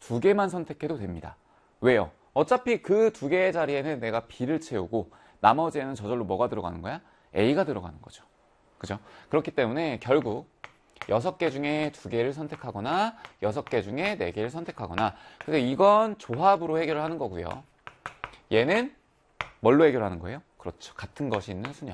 두 개만 선택해도 됩니다. 왜요? 어차피 그 두 개의 자리에는 내가 B를 채우고 나머지에는 저절로 뭐가 들어가는 거야? A가 들어가는 거죠. 그죠? 그렇기 때문에 결국 6개 중에 2개를 선택하거나 6개 중에 4개를 선택하거나, 그래서 이건 조합으로 해결을 하는 거고요. 얘는 뭘로 해결하는 거예요? 그렇죠. 같은 것이 있는 수냐.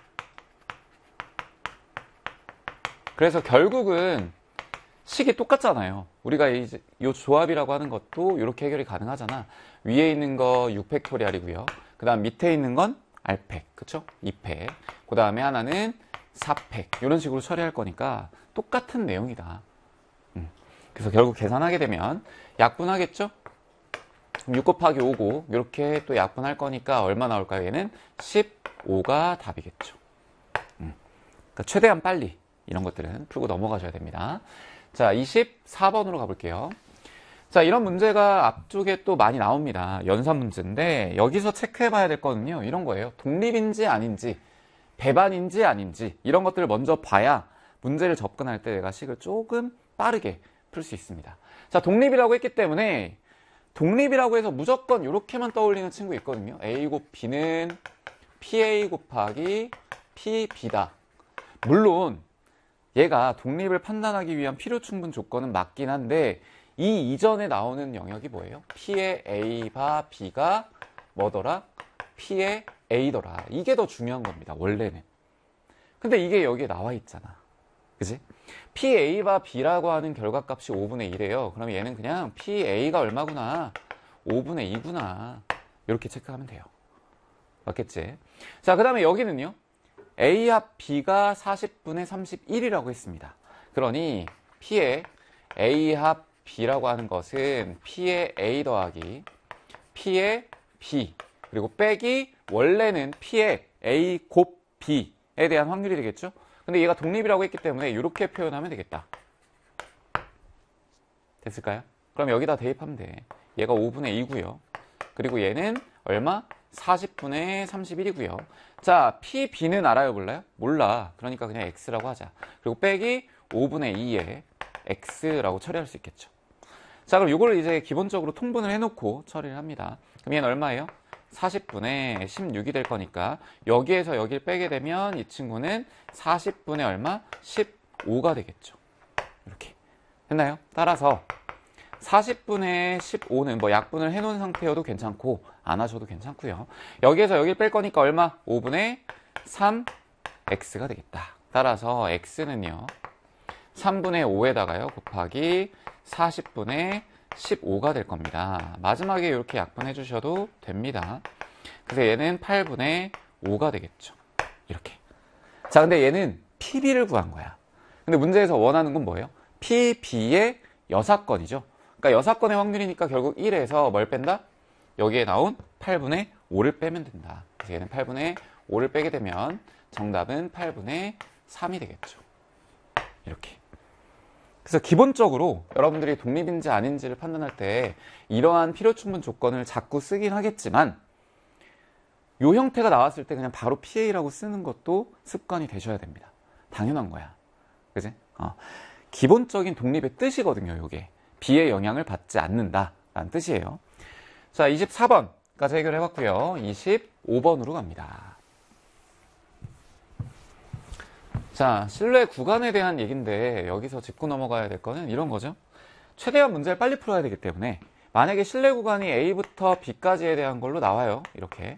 그래서 결국은 식이 똑같잖아요. 우리가 이제 이 조합이라고 하는 것도 이렇게 해결이 가능하잖아. 위에 있는 거 6팩토리알이고요. 그 다음 밑에 있는 건 R팩, 그쵸? 2팩. 그 다음에 하나는 4팩. 이런 식으로 처리할 거니까 똑같은 내용이다. 그래서 결국 계산하게 되면 약분하겠죠? 6 곱하기 5고 이렇게 또 약분할 거니까 얼마 나올까요? 얘는 15가 답이겠죠. 그러니까 최대한 빨리 이런 것들은 풀고 넘어가셔야 됩니다. 자, 24번으로 가볼게요. 자, 이런 문제가 앞쪽에 또 많이 나옵니다. 연산 문제인데 여기서 체크해 봐야 될 거는요, 이런 거예요. 독립인지 아닌지, 배반인지 아닌지, 이런 것들을 먼저 봐야 문제를 접근할 때 내가 식을 조금 빠르게 풀 수 있습니다. 자, 독립이라고 했기 때문에 독립이라고 해서 무조건 이렇게만 떠올리는 친구 있거든요. A 곱 B는 PA 곱하기 PB다. 물론 얘가 독립을 판단하기 위한 필요충분 조건은 맞긴 한데 이 이전에 나오는 영역이 뭐예요? P의 A바 B가 뭐더라? P의 A더라. 이게 더 중요한 겁니다. 원래는. 근데 이게 여기에 나와 있잖아. 그지? PA바 B라고 하는 결과값이 5분의 1이에요. 그럼 얘는 그냥 PA가 얼마구나? 5분의 2구나. 이렇게 체크하면 돼요. 맞겠지? 자, 그 다음에 여기는요. A 합 B가 40분의 31이라고 했습니다. 그러니 P의 A 합 B라고 하는 것은 P의 A 더하기 P의 B 그리고 빼기 원래는 P의 A 곱 B에 대한 확률이 되겠죠? 근데 얘가 독립이라고 했기 때문에 이렇게 표현하면 되겠다. 됐을까요? 그럼 여기다 대입하면 돼. 얘가 5분의 2고요. 그리고 얘는 얼마? 40분의 31이고요. 자, PB는 알아요, 몰라요? 몰라. 그러니까 그냥 X라고 하자. 그리고 빼기 5분의 2에 X라고 처리할 수 있겠죠. 자, 그럼 이걸 이제 기본적으로 통분을 해놓고 처리를 합니다. 그럼 얘는 얼마예요? 40분의 16이 될 거니까 여기에서 여기를 빼게 되면 이 친구는 40분의 얼마? 15가 되겠죠. 이렇게. 됐나요? 따라서 40분의 15는 뭐 약분을 해놓은 상태여도 괜찮고 안 하셔도 괜찮고요. 여기에서 여기를 뺄 거니까 얼마? 5분의 3x가 되겠다. 따라서 x는요. 3분의 5에다가요. 곱하기 40분의 15가 될 겁니다. 마지막에 이렇게 약분해 주셔도 됩니다. 그래서 얘는 8분의 5가 되겠죠. 이렇게. 자, 근데 얘는 PB를 구한 거야. 근데 문제에서 원하는 건 뭐예요? PB의 여사건이죠. 그러니까 여사건의 확률이니까 결국 1에서 뭘 뺀다? 여기에 나온 8분의 5를 빼면 된다. 그래서 얘는 8분의 5를 빼게 되면 정답은 8분의 3이 되겠죠. 이렇게. 그래서 기본적으로 여러분들이 독립인지 아닌지를 판단할 때 이러한 필요충분 조건을 자꾸 쓰긴 하겠지만 이 형태가 나왔을 때 그냥 바로 PA라고 쓰는 것도 습관이 되셔야 됩니다. 당연한 거야. 그지? 기본적인 독립의 뜻이거든요. 이게. B의 영향을 받지 않는다라는 뜻이에요. 자, 24번까지 해결해봤고요. 25번으로 갑니다. 자, 실내 구간에 대한 얘기인데 여기서 짚고 넘어가야 될 거는 이런 거죠. 최대한 문제를 빨리 풀어야 되기 때문에 만약에 실내 구간이 A부터 B까지에 대한 걸로 나와요. 이렇게.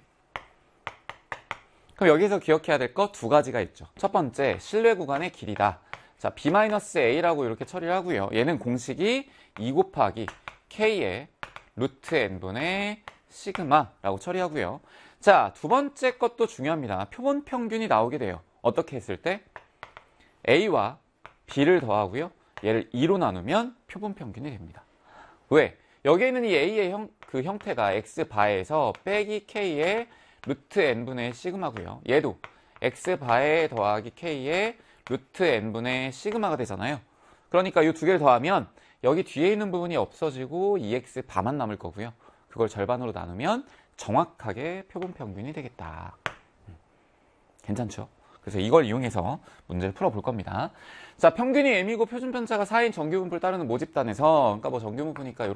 그럼 여기서 기억해야 될 거 두 가지가 있죠. 첫 번째, 실내 구간의 길이다. 자, B-A라고 이렇게 처리를 하고요. 얘는 공식이 2 곱하기 K의 루트 N분의 시그마라고 처리하고요. 자, 두 번째 것도 중요합니다. 표본 평균이 나오게 돼요. 어떻게 했을 때? A와 B를 더하고요. 얘를 2로 나누면 표본 평균이 됩니다. 왜? 여기에 있는 이 A의 그 형태가 X바에서 빼기 K의 루트 N분의 시그마고요. 얘도 X바에 더하기 K의 루트 N분의 시그마가 되잖아요. 그러니까 이 두 개를 더하면 여기 뒤에 있는 부분이 없어지고 2x 바만 남을 거고요. 그걸 절반으로 나누면 정확하게 표본 평균이 되겠다. 괜찮죠? 그래서 이걸 이용해서 문제를 풀어볼 겁니다. 자, 평균이 m이고 표준 편차가 4인 정규분포를 따르는 모집단에서, 그러니까 뭐 정규분포니까